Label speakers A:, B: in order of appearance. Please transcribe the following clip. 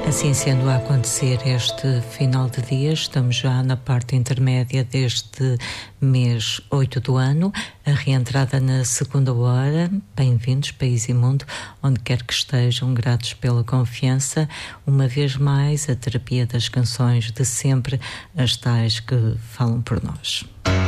A: Assim sendo a acontecer este final de dia, estamos já na parte intermédia deste mês 8 do ano, a reentrada na segunda hora. Bem-vindos, país e mundo, onde quer que estejam, gratos pela confiança. Uma vez mais, a terapia das canções de sempre, as tais que falam por nós.